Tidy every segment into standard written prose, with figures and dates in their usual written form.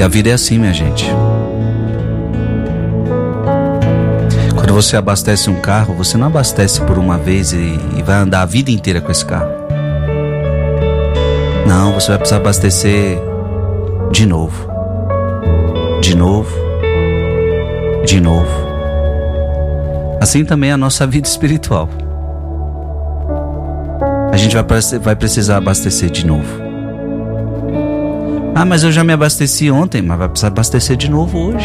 E a vida é assim, minha gente. Quando você abastece um carro, você não abastece por uma vez e vai andar a vida inteira com esse carro. Não, você vai precisar abastecer de novo. De novo. De novo. Assim também é a nossa vida espiritual. A gente vai precisar abastecer de novo. Ah, mas eu já me abasteci ontem, mas vai precisar abastecer de novo hoje.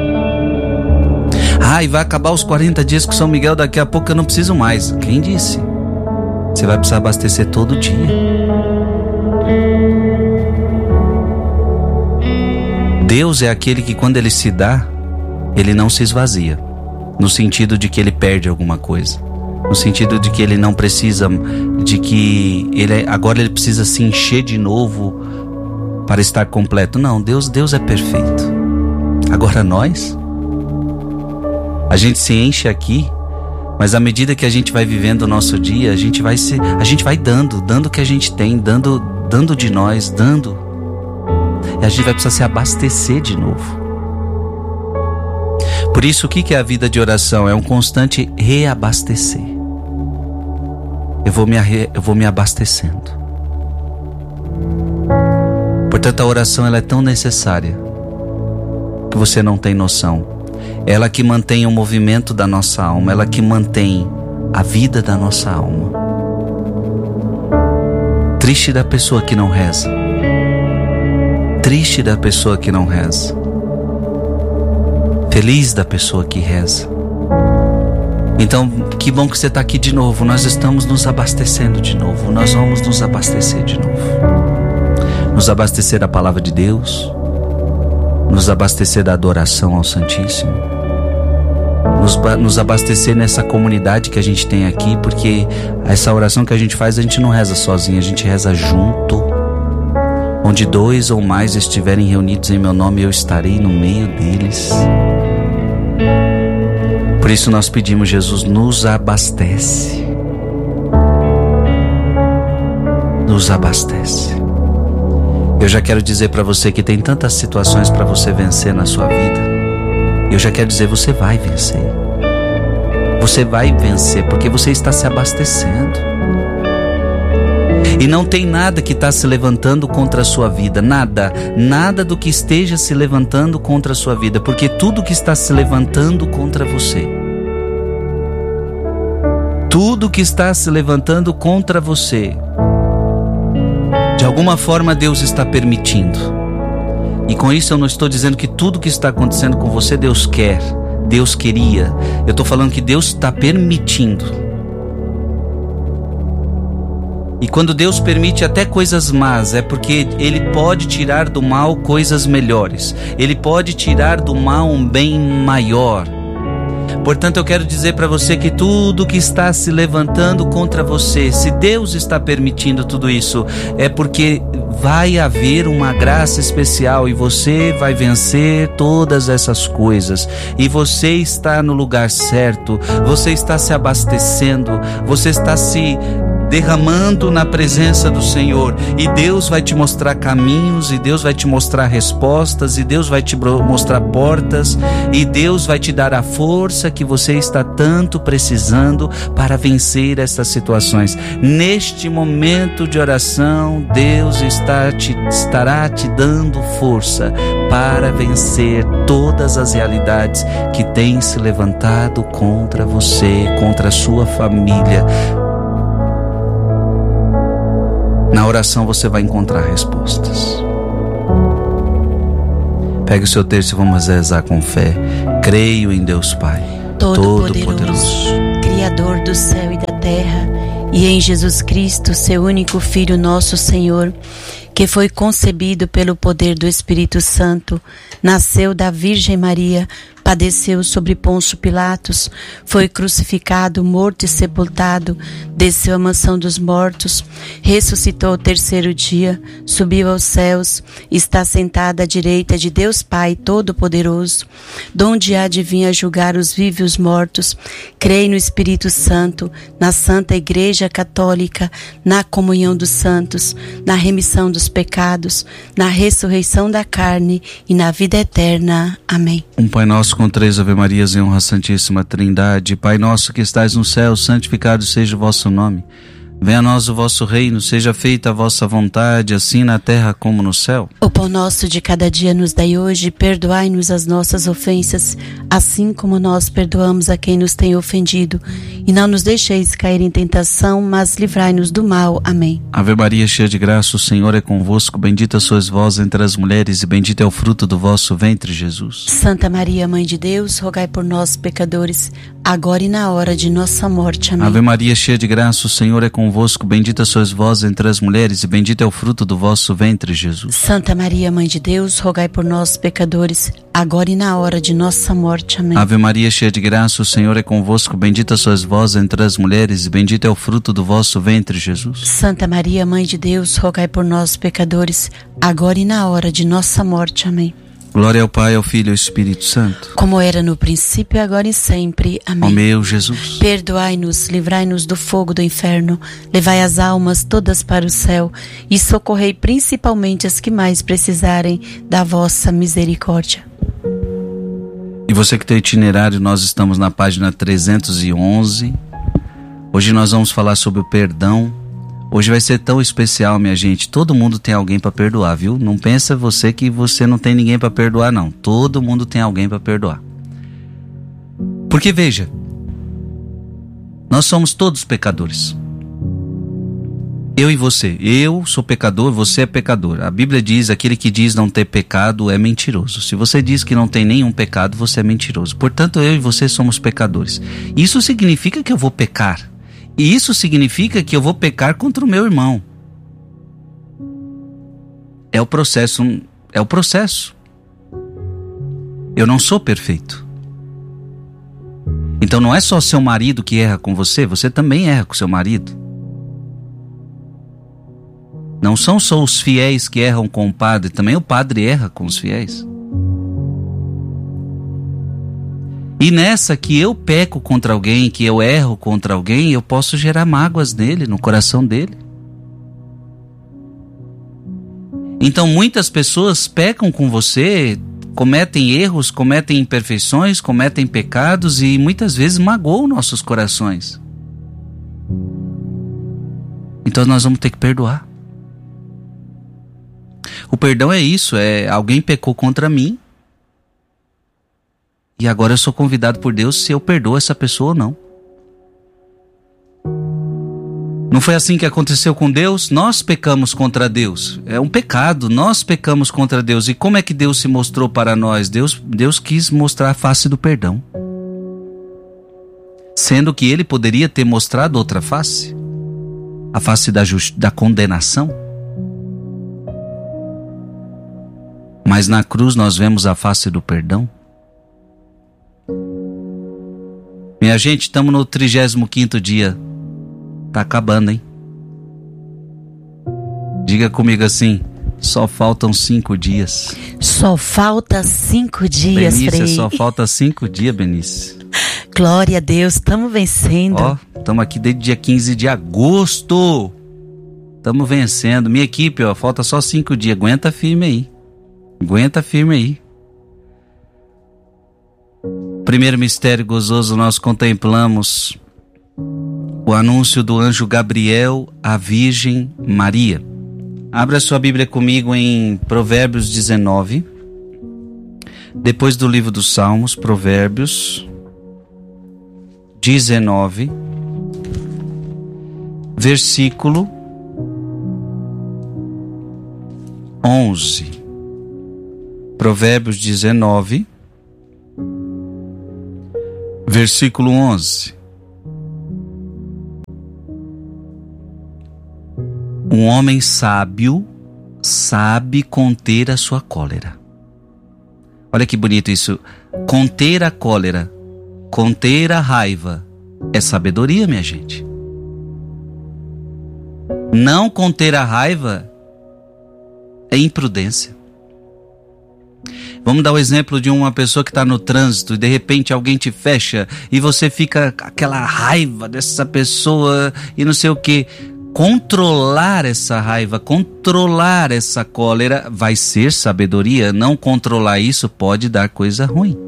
Ah, e vai acabar os 40 dias com São Miguel, daqui a pouco eu não preciso mais. Quem disse? Você vai precisar abastecer todo dia. Deus é aquele que quando Ele se dá, Ele não se esvazia. No sentido de que Ele perde alguma coisa. No sentido de que Ele não precisa, de que agora Ele precisa se encher de novo para estar completo. Não, Deus é perfeito. Agora nós, a gente se enche aqui, mas à medida que a gente vai vivendo o nosso dia, a gente vai dando o que a gente tem, dando de nós, dando. E a gente vai precisar se abastecer de novo. Por isso, o que é a vida de oração? É um constante reabastecer. Eu vou me abastecendo. Portanto, a oração ela é tão necessária que você não tem noção. Ela que mantém o movimento da nossa alma, ela que mantém a vida da nossa alma. Triste da pessoa que não reza. Triste da pessoa que não reza. Feliz da pessoa que reza. Então, que bom que você está aqui de novo. Nós estamos nos abastecendo de novo. Nós vamos nos abastecer de novo. Nos abastecer da palavra de Deus. Nos abastecer da adoração ao Santíssimo. Nos abastecer nessa comunidade que a gente tem aqui. Porque essa oração que a gente faz, a gente não reza sozinho, a gente reza junto. Onde 2 ou mais estiverem reunidos em meu nome, eu estarei no meio deles. Por isso nós pedimos, Jesus, nos abastece. Nos abastece. Eu já quero dizer para você que tem tantas situações para você vencer na sua vida. Eu já quero dizer, você vai vencer. Você vai vencer porque você está se abastecendo. E não tem nada que está se levantando contra a sua vida. Nada do que esteja se levantando contra a sua vida. Porque tudo que está se levantando contra você, tudo que está se levantando contra você, de alguma forma Deus está permitindo. E com isso eu não estou dizendo que tudo que está acontecendo com você Deus quer, Deus queria. Eu estou falando que Deus está permitindo. E quando Deus permite até coisas más, é porque Ele pode tirar do mal coisas melhores. Ele pode tirar do mal um bem maior. Portanto, eu quero dizer para você que tudo que está se levantando contra você, se Deus está permitindo tudo isso, é porque vai haver uma graça especial e você vai vencer todas essas coisas. E você está no lugar certo, você está se abastecendo, você está se derramando na presença do Senhor, e Deus vai te mostrar caminhos, e Deus vai te mostrar respostas, e Deus vai te mostrar portas, e Deus vai te dar a força que você está tanto precisando para vencer essas situações. Neste momento de oração, Deus estará te dando força para vencer todas as realidades que têm se levantado contra você, contra a sua família. Na oração você vai encontrar respostas. Pegue o seu texto e vamos rezar com fé. Creio em Deus Pai, Todo-Poderoso, Criador do céu e da terra, e em Jesus Cristo, seu único Filho, nosso Senhor, que foi concebido pelo poder do Espírito Santo, nasceu da Virgem Maria, padeceu sobre Pôncio Pilatos, foi crucificado, morto e sepultado, desceu à mansão dos mortos, ressuscitou ao terceiro dia, subiu aos céus, está sentado à direita de Deus Pai Todo-Poderoso, donde há de vir a julgar os vivos e os mortos. Creio no Espírito Santo, na Santa Igreja Católica, na comunhão dos santos, na remissão dos pecados, na ressurreição da carne e na vida eterna. Amém. Um Pai Nosso com 3 Ave Marias em honra à Santíssima Trindade. Pai nosso que estais no céu, santificado seja o vosso nome. Venha a nós o vosso reino, seja feita a vossa vontade, assim na terra como no céu. O pão nosso de cada dia nos dai hoje, perdoai-nos as nossas ofensas, assim como nós perdoamos a quem nos tem ofendido. E não nos deixeis cair em tentação, mas livrai-nos do mal. Amém. Ave Maria, cheia de graça, o Senhor é convosco, bendita sois vós entre as mulheres, e bendito é o fruto do vosso ventre, Jesus. Santa Maria, Mãe de Deus, rogai por nós, pecadores, agora e na hora de nossa morte. Amém. Ave Maria, cheia de graça, o Senhor é convosco, bendita sois vós entre as mulheres, e bendito é o fruto do vosso ventre, Jesus. Santa Maria, Mãe de Deus, rogai por nós, pecadores, agora e na hora de nossa morte. Amém. Ave Maria, cheia de graça, o Senhor é convosco, bendita sois vós entre as mulheres, e bendito é o fruto do vosso ventre, Jesus. Santa Maria, Mãe de Deus, rogai por nós, pecadores, agora e na hora de nossa morte. Amém. Glória ao Pai, ao Filho e ao Espírito Santo. Como era no princípio, agora e sempre. Amém. Ó meu Jesus. Perdoai-nos, livrai-nos do fogo do inferno, levai as almas todas para o céu e socorrei principalmente as que mais precisarem da vossa misericórdia. E você que tem itinerário, nós estamos na página 311. Hoje nós vamos falar sobre o perdão. Hoje vai ser tão especial, minha gente. Todo mundo tem alguém para perdoar, viu? Não pensa você que você não tem ninguém para perdoar, não. Todo mundo tem alguém para perdoar. Porque veja, nós somos todos pecadores. Eu e você. Eu sou pecador, você é pecador. A Bíblia diz, aquele que diz não ter pecado é mentiroso. Se você diz que não tem nenhum pecado, você é mentiroso. Portanto, eu e você somos pecadores. Isso significa que eu vou pecar. E isso significa que eu vou pecar contra o meu irmão. É o processo. Eu não sou perfeito. Então não é só seu marido que erra com você, você também erra com seu marido. Não são só os fiéis que erram com o padre, também o padre erra com os fiéis. E nessa que eu peco contra alguém, que eu erro contra alguém, eu posso gerar mágoas nele, no coração dele. Então muitas pessoas pecam com você, cometem erros, cometem imperfeições, cometem pecados e muitas vezes magoam nossos corações. Então nós vamos ter que perdoar. O perdão é isso, alguém pecou contra mim, e agora eu sou convidado por Deus se eu perdoo essa pessoa ou não. Não foi assim que aconteceu com Deus? Nós pecamos contra Deus. É um pecado, nós pecamos contra Deus. E como é que Deus se mostrou para nós? Deus quis mostrar a face do perdão. Sendo que Ele poderia ter mostrado outra face. A face da condenação. Mas na cruz nós vemos a face do perdão. Minha gente, estamos no 35º dia. Tá acabando, hein? Diga comigo assim, só faltam 5 dias. Só falta 5 dias, Benícia, Frei. só falta 5 dias, Benícia. Glória a Deus, estamos vencendo. Ó, estamos aqui desde dia 15 de agosto. Estamos vencendo. Minha equipe, ó, falta só 5 dias. Aguenta firme aí. Aguenta firme aí. Primeiro mistério gozoso, nós contemplamos o anúncio do anjo Gabriel à Virgem Maria. Abra sua Bíblia comigo em Provérbios 19. Depois do livro dos Salmos, Provérbios 19, versículo 11. Provérbios 19, versículo 11. Um homem sábio sabe conter a sua cólera. Olha que bonito isso. Conter a cólera, conter a raiva é sabedoria, minha gente. Não conter a raiva é imprudência. Vamos dar o exemplo de uma pessoa que está no trânsito e de repente alguém te fecha e você fica com aquela raiva dessa pessoa e não sei o que. Controlar essa raiva, controlar essa cólera vai ser sabedoria. Não controlar isso pode dar coisa ruim.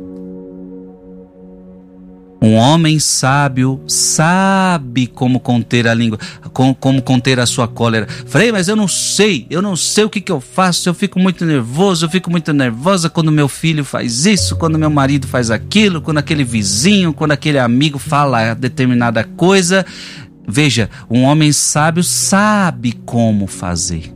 Um homem sábio sabe como conter a língua, como conter a sua cólera. Frei, mas eu não sei o que eu faço, eu fico muito nervoso, eu fico muito nervosa quando meu filho faz isso, quando meu marido faz aquilo, quando aquele vizinho, quando aquele amigo fala determinada coisa. Veja, um homem sábio sabe como fazer.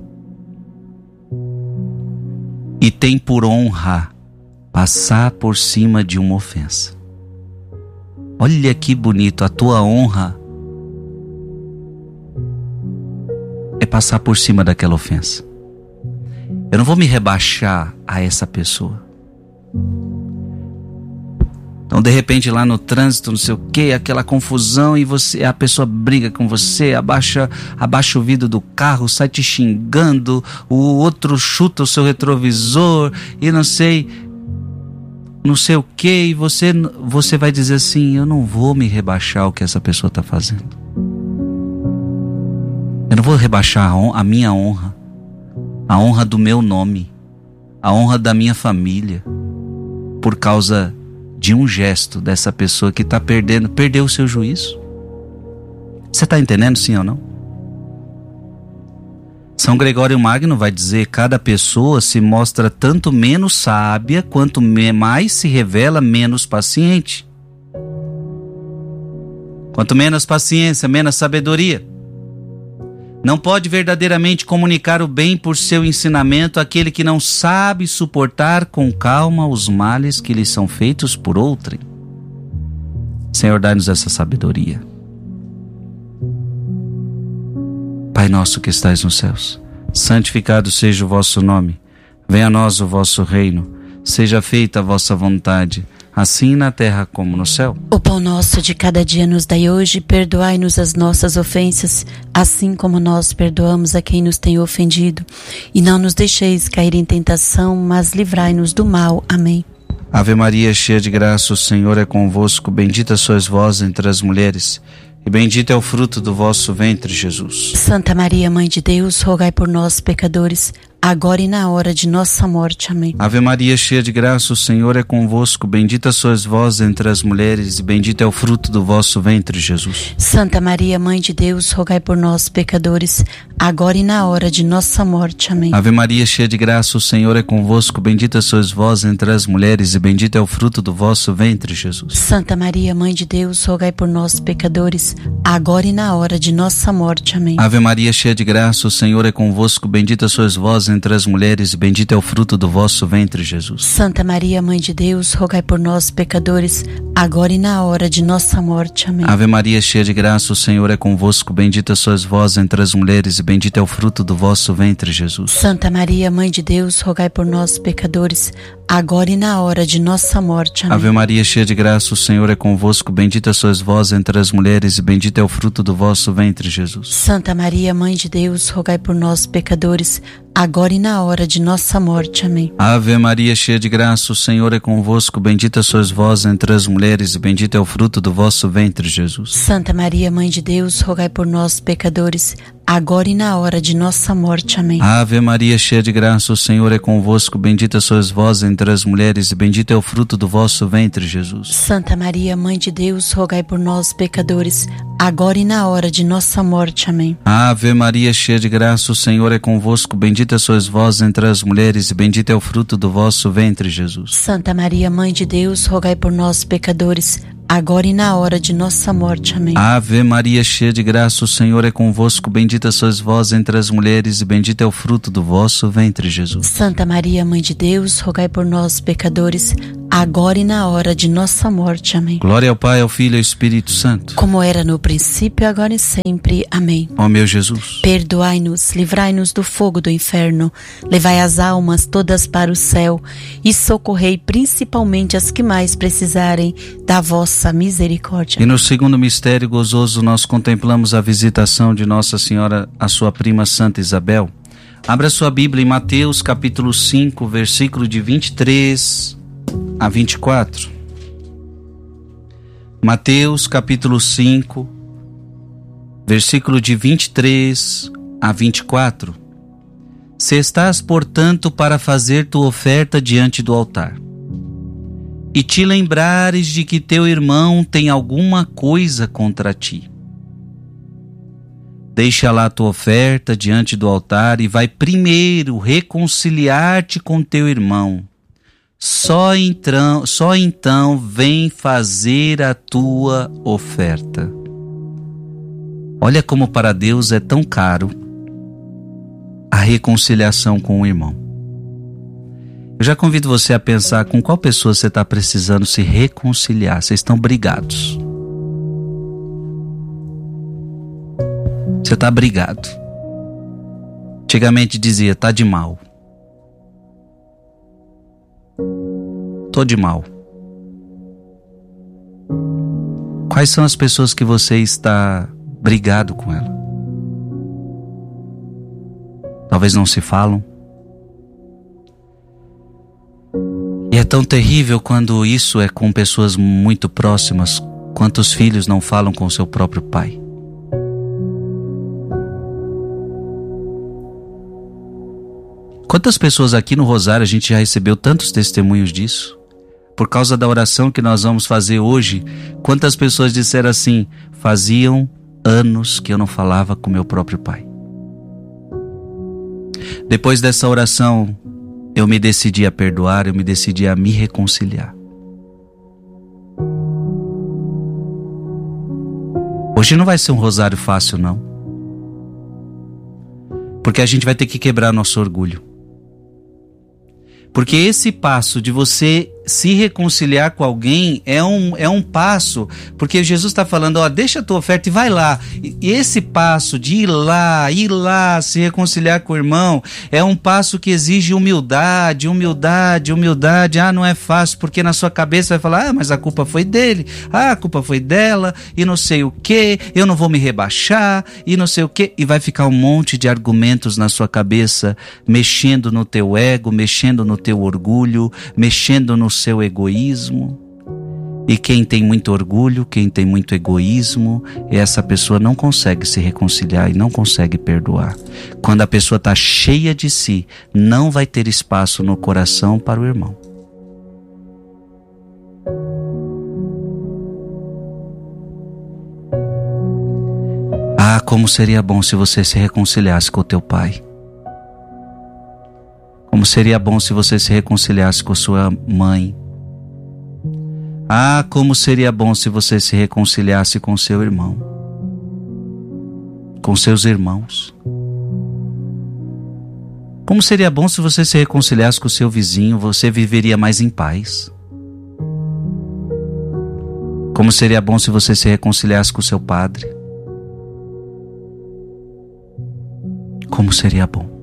E tem por honra passar por cima de uma ofensa. Olha que bonito, a tua honra é passar por cima daquela ofensa. Eu não vou me rebaixar a essa pessoa. Então, de repente, lá no trânsito, não sei o que, aquela confusão e a pessoa briga com você, abaixa o vidro do carro, sai te xingando, o outro chuta o seu retrovisor e não sei o que, e você vai dizer assim: eu não vou me rebaixar o que essa pessoa está fazendo. Eu não vou rebaixar a minha honra, a honra do meu nome, a honra da minha família, por causa de um gesto dessa pessoa que está perdeu o seu juízo. Você está entendendo, sim ou não? São Gregório Magno vai dizer: cada pessoa se mostra tanto menos sábia, quanto mais se revela menos paciente. Quanto menos paciência, menos sabedoria. Não pode verdadeiramente comunicar o bem por seu ensinamento aquele que não sabe suportar com calma os males que lhe são feitos por outrem. Senhor, dai-nos essa sabedoria. Pai nosso que estais nos céus, santificado seja o vosso nome. Venha a nós o vosso reino. Seja feita a vossa vontade, assim na terra como no céu. O pão nosso de cada dia nos dai hoje, perdoai-nos as nossas ofensas, assim como nós perdoamos a quem nos tem ofendido. E não nos deixeis cair em tentação, mas livrai-nos do mal. Amém. Ave Maria, cheia de graça, o Senhor é convosco. Bendita sois vós entre as mulheres, e bendito é o fruto do vosso ventre, Jesus. Santa Maria, Mãe de Deus, rogai por nós, pecadores, agora e na hora de nossa morte. Amém. Ave Maria, cheia de graça, o Senhor é convosco. Bendita sois vós entre as mulheres, e bendito é o fruto do vosso ventre, Jesus. Santa Maria, Mãe de Deus, rogai por nós, pecadores, agora e na hora de nossa morte. Amém. Ave Maria, cheia de graça, o Senhor é convosco. Bendita sois vós entre as mulheres, e bendito é o fruto do vosso ventre, Jesus. Santa Maria, Mãe de Deus, rogai por nós, pecadores, agora e na hora de nossa morte. Amém. Ave Maria, cheia de graça, o Senhor é convosco. Bendita sois vós entre as mulheres, e bendito é o fruto do vosso ventre, Jesus. Santa Maria, Mãe de Deus, rogai por nós, pecadores, agora e na hora de nossa morte. Amém. Ave Maria, cheia de graça, o Senhor é convosco. Bendita sois vós entre as mulheres, e bendito é o fruto do vosso ventre, Jesus. Santa Maria, Mãe de Deus, rogai por nós, pecadores, agora e na hora de nossa morte. Amém. Ave Maria, cheia de graça, o Senhor é convosco. Bendita sois vós entre as mulheres, e bendito é o fruto do vosso ventre, Jesus. Santa Maria, Mãe de Deus, rogai por nós, pecadores, agora e na hora de nossa morte. Amém. Ave Maria, cheia de graça, o Senhor é convosco. Bendita sois vós entre as mulheres, e bendito é o fruto do vosso ventre, Jesus. Santa Maria, Mãe de Deus, rogai por nós, pecadores, agora e na hora de nossa morte. Amém. Ave Maria, cheia de graça, o Senhor é convosco. Bendita sois vós entre as mulheres, e bendito é o fruto do vosso ventre, Jesus. Santa Maria, Mãe de Deus, rogai por nós, pecadores, agora e na hora de nossa morte. Amém. Ave Maria, cheia de graça, o Senhor é convosco. Bendita sois vós entre as mulheres, e bendito é o fruto do vosso ventre, Jesus. Santa Maria, Mãe de Deus, rogai por nós, pecadores, agora e na hora de nossa morte. Amém. Ave Maria, cheia de graça, o Senhor é convosco. Bendita sois vós entre as mulheres, e bendito é o fruto do vosso ventre, Jesus. Santa Maria, Mãe de Deus, rogai por nós, pecadores, agora e na hora de nossa morte. Amém. Glória ao Pai, ao Filho e ao Espírito Santo. Como era no princípio, agora e sempre. Amém. Ó meu Jesus, perdoai-nos, livrai-nos do fogo do inferno, levai as almas todas para o céu e socorrei principalmente as que mais precisarem da vossa misericórdia. e no segundo mistério gozoso nós contemplamos a visitação de Nossa Senhora à sua prima Santa Isabel. Abra sua Bíblia em Mateus capítulo 5, versículo de 23 a 24. Mateus capítulo 5, versículo de 23 a 24. Se estás, portanto, para fazer tua oferta diante do altar, e te lembrares de que teu irmão tem alguma coisa contra ti, deixa lá tua oferta diante do altar e vai primeiro reconciliar-te com teu irmão. Só então vem fazer a tua oferta. Olha como para Deus é tão caro a reconciliação com o irmão. Eu já convido você a pensar com qual pessoa você está precisando se reconciliar. Vocês estão brigados. Você está brigado. Antigamente dizia, tá de mal. Tô de mal. Quais são as pessoas que você está brigado com ela? Talvez não se falam. E é tão terrível quando isso é com pessoas muito próximas. Quantos filhos não falam com seu próprio pai? Quantas pessoas aqui no Rosário a gente já recebeu tantos testemunhos disso? Por causa da oração que nós vamos fazer hoje, quantas pessoas disseram assim: faziam anos que eu não falava com meu próprio pai. Depois dessa oração, eu me decidi a perdoar, eu me decidi a me reconciliar. Hoje não vai ser um rosário fácil, não. Porque a gente vai ter que quebrar nosso orgulho. Porque esse passo de você se reconciliar com alguém é um passo, porque Jesus está falando, ó, deixa a tua oferta e vai lá. E esse passo de ir lá, se reconciliar com o irmão, é um passo que exige humildade. Ah, não é fácil, porque na sua cabeça vai falar, mas a culpa foi dele, a culpa foi dela, e não sei o que, eu não vou me rebaixar, e não sei o que, e vai ficar um monte de argumentos na sua cabeça, mexendo no teu ego, mexendo no teu orgulho, mexendo no seu egoísmo. E quem tem muito orgulho, quem tem muito egoísmo, essa pessoa não consegue se reconciliar e não consegue perdoar. Quando a pessoa está cheia de si, não vai ter espaço no coração para o irmão. Ah, como seria bom se você se reconciliasse com o teu pai. Como seria bom se você se reconciliasse com sua mãe. Ah, como seria bom se você se reconciliasse com seu irmão. Com seus irmãos. Como seria bom se você se reconciliasse com o seu vizinho, você viveria mais em paz. Como seria bom se você se reconciliasse com o seu padre. Como seria bom.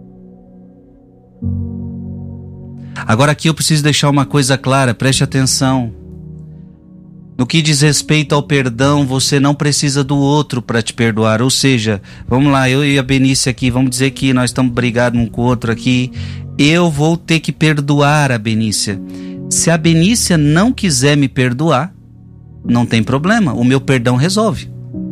Agora aqui eu preciso deixar uma coisa clara, preste atenção. No que diz respeito ao perdão, você não precisa do outro para te perdoar. Ou seja, vamos lá, eu e a Benícia aqui, vamos dizer que nós estamos brigados um com o outro aqui. Eu vou ter que perdoar a Benícia. Se a Benícia não quiser me perdoar, não tem problema, o meu perdão resolve.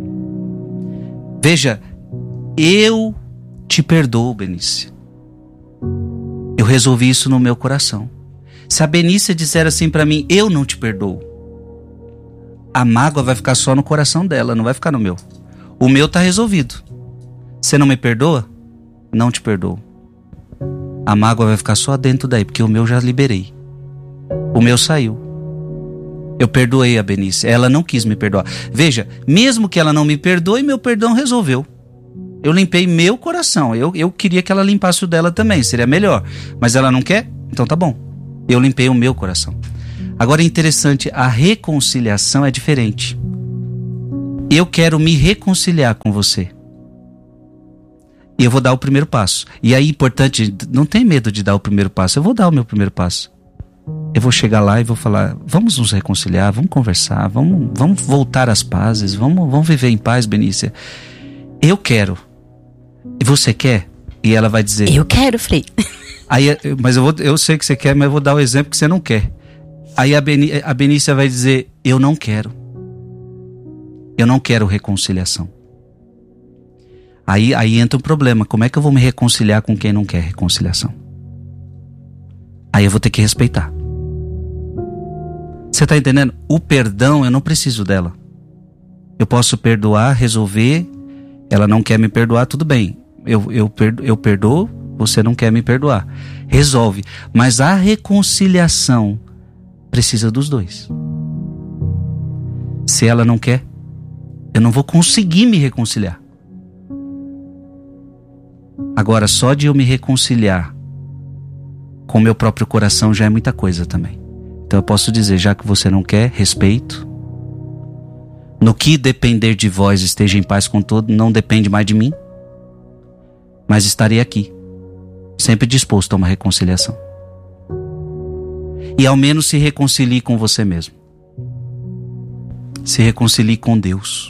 Veja, eu te perdoo, Benícia. Eu resolvi isso no meu coração. Se a Benícia disser assim para mim, eu não te perdoo, a mágoa vai ficar só no coração dela, não vai ficar no meu. O meu tá resolvido. Você não me perdoa? Não te perdoo. A mágoa vai ficar só dentro daí, porque o meu já liberei. O meu saiu. Eu perdoei a Benícia, ela não quis me perdoar. Veja, mesmo que ela não me perdoe, meu perdão resolveu. Eu limpei meu coração. Eu queria que ela limpasse o dela também, seria melhor. Mas ela não quer? Então tá bom. Eu limpei o meu coração. Agora é interessante, a reconciliação é diferente. Eu quero me reconciliar com você. E eu vou dar o primeiro passo. E aí, importante, não tem medo de dar o primeiro passo. Eu vou dar o meu primeiro passo. Eu vou chegar lá e vou falar, vamos nos reconciliar, vamos conversar, vamos voltar às pazes, vamos viver em paz, Benícia. Eu quero. E você quer? E ela vai dizer... Eu quero, Frei. Aí, mas eu sei que você quer, mas eu vou dar o exemplo que você não quer. Aí a Benícia vai dizer, eu não quero. Eu não quero reconciliação. Aí entra um problema. Como é que eu vou me reconciliar com quem não quer reconciliação? Aí eu vou ter que respeitar. Você está entendendo? O perdão, eu não preciso dela. Eu posso perdoar, resolver. Ela não quer me perdoar, tudo bem. Eu perdoo, você não quer me perdoar. Resolve. Mas a reconciliação precisa dos dois. Se ela não quer, eu não vou conseguir me reconciliar. Agora, só de eu me reconciliar com o meu próprio coração já é muita coisa também. Então eu posso dizer, já que você não quer, respeito. No que depender de vós, esteja em paz com todo, não depende mais de mim. Mas estarei aqui, sempre disposto a uma reconciliação. E ao menos se reconcilie com você mesmo. Se reconcilie com Deus.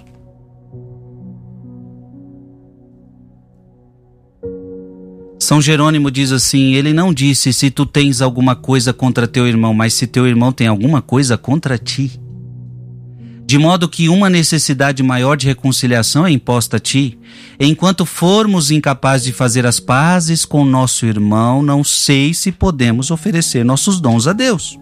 São Jerônimo diz assim, ele não disse se tu tens alguma coisa contra teu irmão, mas se teu irmão tem alguma coisa contra ti. De modo que uma necessidade maior de reconciliação é imposta a ti. Enquanto formos incapazes de fazer as pazes com nosso irmão, não sei se podemos oferecer nossos dons a Deus.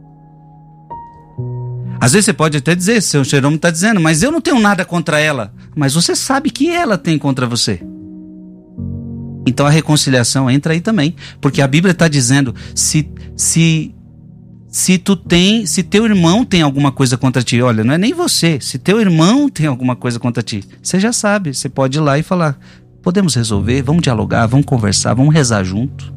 Às vezes você pode até dizer, seu Jerônimo está dizendo, mas eu não tenho nada contra ela. Mas você sabe que ela tem contra você. Então a reconciliação entra aí também, porque a Bíblia está dizendo, se teu irmão tem alguma coisa contra ti, olha, não é nem você, se teu irmão tem alguma coisa contra ti, você já sabe, você pode ir lá e falar, podemos resolver, vamos dialogar, vamos conversar, vamos rezar junto.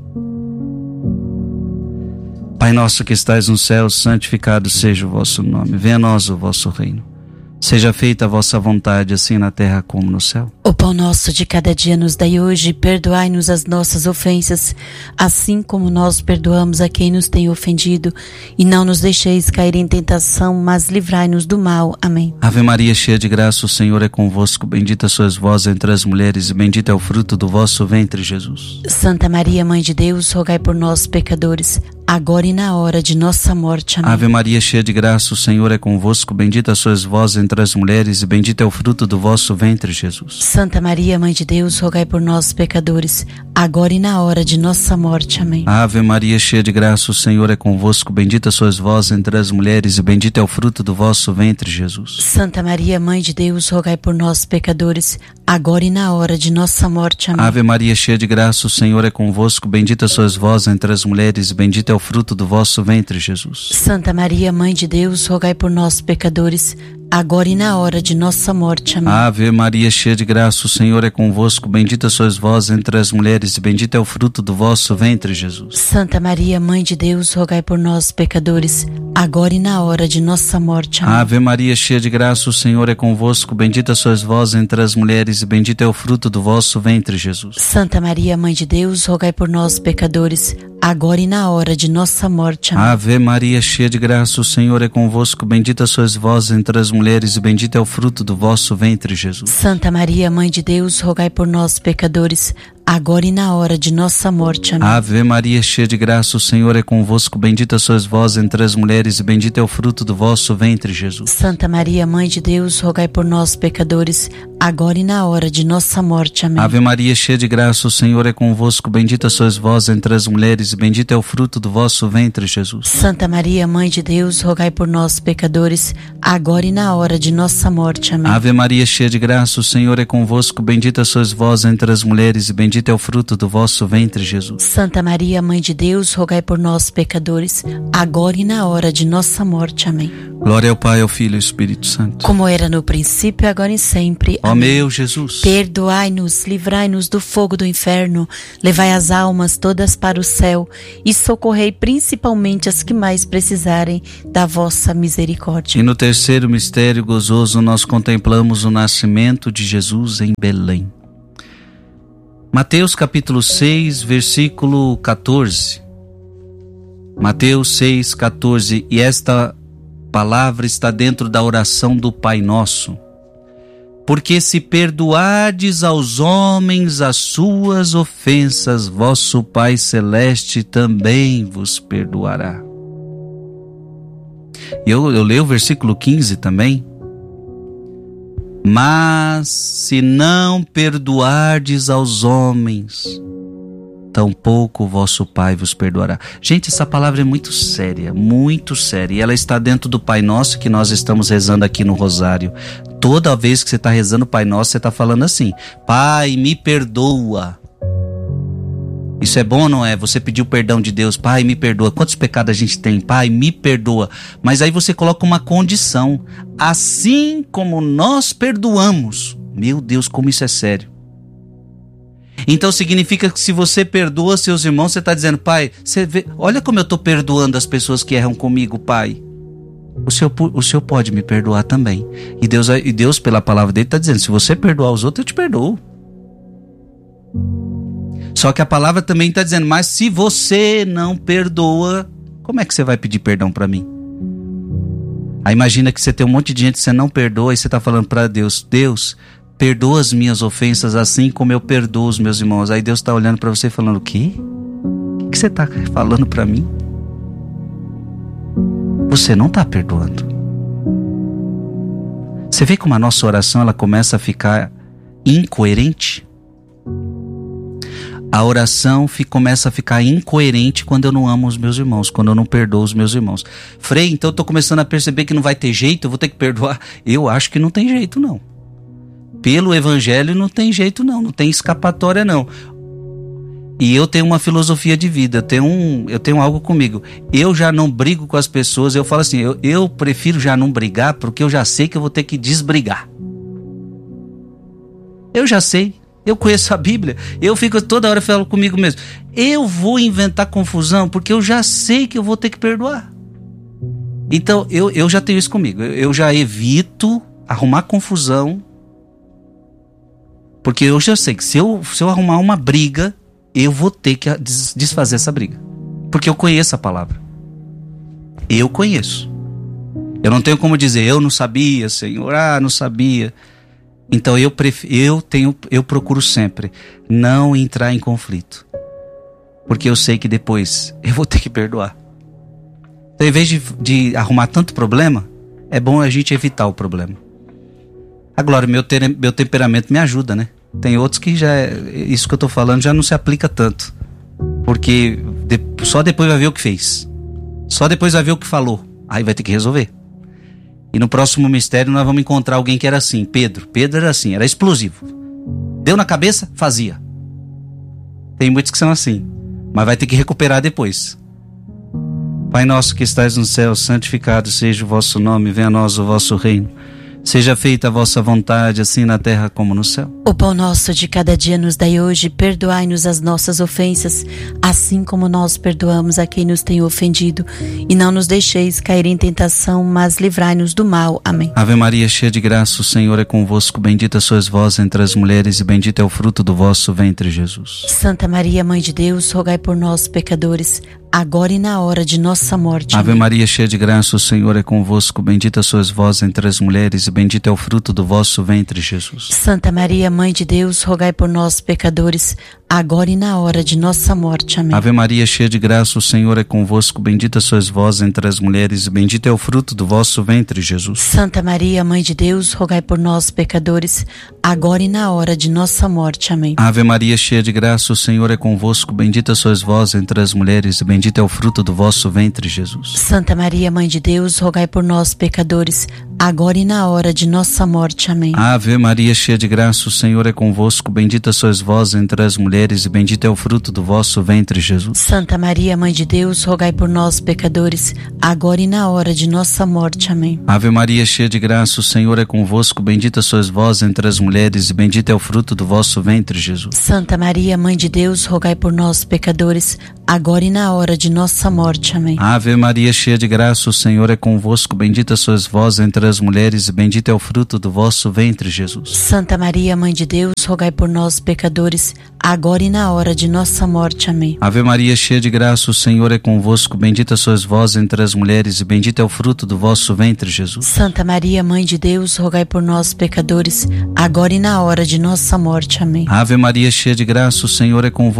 Pai nosso que estais no céu, santificado seja o vosso nome, venha a nós o vosso reino. Seja feita a vossa vontade, assim na terra como no céu. O pão nosso de cada dia nos dai hoje, perdoai-nos as nossas ofensas, assim como nós perdoamos a quem nos tem ofendido, e não nos deixeis cair em tentação, mas livrai-nos do mal. Amém. Ave Maria, cheia de graça, o Senhor é convosco, bendita sois vós entre as mulheres, e bendito é o fruto do vosso ventre, Jesus. Santa Maria, Mãe de Deus, rogai por nós, pecadores, agora e na hora de nossa morte. Amém. Ave Maria, cheia de graça, o Senhor é convosco, bendita sois vós entre as mulheres, e bendito é o fruto do vosso ventre, Jesus. Santa Maria, Mãe de Deus, rogai por nós, pecadores, agora e na hora de nossa morte. Amém. Ave Maria, cheia de graça, o Senhor é convosco, bendita sois vós entre as mulheres, e bendito é o fruto do vosso ventre, Jesus. Santa Maria, Mãe de Deus, rogai por nós, pecadores, agora e na hora de nossa morte. Amém. Ave Maria, cheia de graça, o Senhor é convosco, bendita sois vós entre as mulheres, e bendito é o fruto do vosso ventre, Jesus. Santa Maria, Mãe de Deus, rogai por nós, pecadores, agora e na hora de nossa morte. Amém. Ave Maria, cheia de graça, o Senhor é convosco, bendita sois vós entre as mulheres, e bendito é o fruto do vosso ventre, Jesus. Santa Maria, Mãe de Deus, rogai por nós, pecadores, agora e na hora de nossa morte. Amém. Ave Maria, cheia de graça, o Senhor é convosco, bendita sois vós entre as mulheres, e bendito é o fruto do vosso ventre, Jesus. Santa Maria, Mãe de Deus, rogai por nós, pecadores, agora e na hora de nossa morte. Amém. Ave Maria, cheia de graça, o Senhor é convosco, bendita sois vós entre as mulheres, e bendito é o fruto do vosso ventre, Jesus. Santa Maria, Mãe de Deus, rogai por nós, pecadores, agora e na hora de nossa morte. Amém. Ave Maria, cheia de graça, o Senhor é convosco, bendita sois vós entre as mulheres, e bendito é o fruto do vosso ventre, Jesus. Santa Maria, Mãe de Deus, rogai por nós, pecadores, agora e na hora de nossa morte. Amém. Ave Maria, cheia de graça, o Senhor é convosco, bendita sois vós entre as mulheres, e bendito é o fruto do vosso ventre, Jesus. Santa Maria, Mãe de Deus, rogai por nós, pecadores, agora e na hora de nossa morte. Amém. Ave Maria, cheia de graça, o Senhor é convosco, bendita sois vós entre as mulheres, e bendito bendito é o fruto do vosso ventre, Jesus. Santa Maria, Mãe de Deus, rogai por nós, pecadores, agora e na hora de nossa morte. Amém. Glória ao Pai, ao Filho e ao Espírito Santo. Como era no princípio, agora e sempre. Ó meu Jesus, perdoai-nos, livrai-nos do fogo do inferno, levai as almas todas para o céu e socorrei principalmente as que mais precisarem da vossa misericórdia. E no terceiro mistério gozoso nós contemplamos o nascimento de Jesus em Belém. Mateus capítulo 6, versículo 14. Mateus 6, 14. E esta palavra está dentro da oração do Pai Nosso. Porque se perdoardes aos homens as suas ofensas, vosso Pai Celeste também vos perdoará. Eu leio o versículo 15 também. Mas se não perdoardes aos homens, tampouco vosso Pai vos perdoará. Gente, essa palavra é muito séria, e ela está dentro do Pai Nosso que nós estamos rezando aqui no Rosário. Toda vez que você está rezando o Pai Nosso, você está falando assim: Pai, me perdoa. Isso é bom ou não é? Você pedir o perdão de Deus: Pai, me perdoa. Quantos pecados a gente tem? Pai, me perdoa. Mas aí você coloca uma condição: assim como nós perdoamos. Meu Deus, como isso é sério. Então significa que se você perdoa seus irmãos, você está dizendo: Pai, você vê, olha como eu estou perdoando as pessoas que erram comigo, Pai. O Senhor pode me perdoar também. E Deus pela palavra dele, está dizendo: se você perdoar os outros, eu te perdoo. Só que a palavra também está dizendo: mas se você não perdoa, como é que você vai pedir perdão para mim? Aí imagina que você tem um monte de gente que você não perdoa e você está falando para Deus: Deus, perdoa as minhas ofensas assim como eu perdoo os meus irmãos. Aí Deus está olhando para você falando: o quê? O que você está falando para mim? Você não está perdoando. Você vê como a nossa oração ela começa a ficar incoerente? A oração começa a ficar incoerente quando eu não amo os meus irmãos, quando eu não perdoo os meus irmãos. Frei, então eu estou começando a perceber que não vai ter jeito, eu vou ter que perdoar. Eu acho que não tem jeito não. Pelo evangelho não tem jeito não tem escapatória não. E eu tenho uma filosofia de vida, eu tenho algo comigo. Eu já não brigo com as pessoas, eu falo assim, eu prefiro já não brigar porque eu já sei que eu vou ter que desbrigar. Eu já sei. Eu conheço a Bíblia, eu fico toda hora falando comigo mesmo. Eu vou inventar confusão porque eu já sei que eu vou ter que perdoar. Então eu já tenho isso comigo. Eu já evito arrumar confusão. Porque eu já sei que se eu arrumar uma briga, eu vou ter que desfazer essa briga. Porque eu conheço a palavra. Eu conheço. Eu não tenho como dizer: eu não sabia, Senhor, não sabia. Então eu procuro sempre não entrar em conflito, porque eu sei que depois eu vou ter que perdoar. Então, em vez de arrumar tanto problema, é bom a gente evitar o problema. Agora, meu temperamento me ajuda, né? Tem outros que isso que eu tô falando já não se aplica tanto, porque só depois vai ver o que fez, só depois vai ver o que falou, aí vai ter que resolver. E no próximo mistério nós vamos encontrar alguém que era assim. Pedro era assim, era explosivo. Deu na cabeça, fazia. Tem muitos que são assim, mas vai ter que recuperar depois. Pai nosso que estais no céu, santificado seja o vosso nome, venha a nós o vosso reino. Seja feita a vossa vontade, assim na terra como no céu. O pão nosso de cada dia nos dai hoje, perdoai-nos as nossas ofensas, assim como nós perdoamos a quem nos tem ofendido. E não nos deixeis cair em tentação, mas livrai-nos do mal. Amém. Ave Maria, cheia de graça, o Senhor é convosco. Bendita sois vós entre as mulheres e bendito é o fruto do vosso ventre, Jesus. Santa Maria, Mãe de Deus, rogai por nós, pecadores, agora e na hora de nossa morte. Ave Maria, cheia de graça, o Senhor é convosco. Bendita sois vós entre as mulheres e bendito é o fruto do vosso ventre, Jesus. Santa Maria, Mãe de Deus, rogai por nós, pecadores, agora e na hora de nossa morte. Amém. Ave Maria, cheia de graça, o Senhor é convosco. Bendita sois vós entre as mulheres e bendito é o fruto do vosso ventre, Jesus. Santa Maria, Mãe de Deus, rogai por nós, pecadores, agora e na hora de nossa morte. Amém. Ave Maria, cheia de graça, o Senhor é convosco. Bendita sois vós entre as mulheres e bendito é o fruto do vosso ventre, Jesus. Santa Maria, Mãe de Deus, rogai por nós, pecadores, agora e na hora de nossa morte. Amém. Ave Maria, cheia de graça, o Senhor é convosco. Bendita sois vós entre as mulheres, e bendito é o fruto do vosso ventre, Jesus. Santa Maria, Mãe de Deus, rogai por nós, pecadores, agora e na hora de nossa morte. Amém. Ave Maria, cheia de graça, o Senhor é convosco. Bendita sois vós entre as mulheres, e bendito é o fruto do vosso ventre, Jesus. Santa Maria, Mãe de Deus, rogai por nós, pecadores, agora e na hora de nossa morte. Amém. Ave Maria, cheia de graça, o Senhor é convosco. Bendita sois vós entre as mulheres, e bendito é o fruto do vosso ventre, Jesus. Santa Maria, Mãe de Deus, rogai por nós, pecadores, agora e na hora de nossa morte. Amém. Ave Maria, cheia de graça, o Senhor é convosco. Bendita sois vós entre as mulheres, e bendito é o fruto do vosso ventre, Jesus. Santa Maria, Mãe de Deus, rogai por nós, pecadores, agora e na hora de nossa morte. Amém. Ave Maria, cheia de graça, o Senhor é convosco.